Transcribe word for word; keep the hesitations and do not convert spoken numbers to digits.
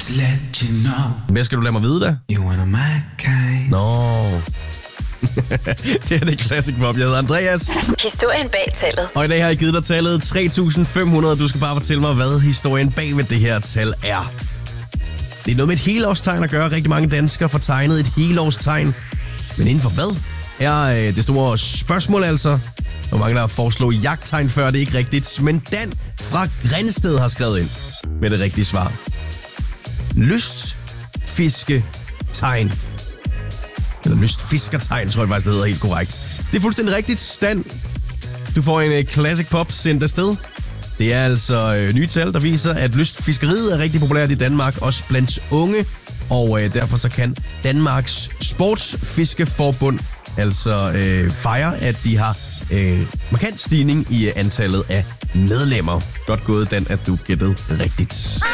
to let you know. Hvad skal du lade mig vide da? You wanna my kind. Nå. Det er det Classic Pop. Jeg hedder Andreas. Historien bag tallet. Og i dag har jeg givet dig tallet tre tusind fem hundrede. Du skal bare fortælle mig, hvad historien bag ved det her tal er. Det er noget med et helårstegn at gøre. Rigtig mange danskere får tegnet et helårstegn. Men inden for hvad er øh, det store spørgsmål altså? Hvor mange der har foreslået jagttegn før, det er ikke rigtigt. Men Dan fra Grindsted har skrevet ind med det rigtige svar. Lystfisketegn. Eller lystfiskertegn, tror jeg faktisk, det hedder helt korrekt. Det er fuldstændig rigtigt, Dan. Du får en uh, Classic Pop sendt afsted. Det er altså uh, nye tal, der viser, at lystfiskeriet er rigtig populært i Danmark, også blandt unge. Og uh, derfor så kan Danmarks Sportsfiskeforbund altså uh, fejre, at de har uh, markant stigning i uh, antallet af medlemmer. Godt gået, Dan, at du gættede rigtigt.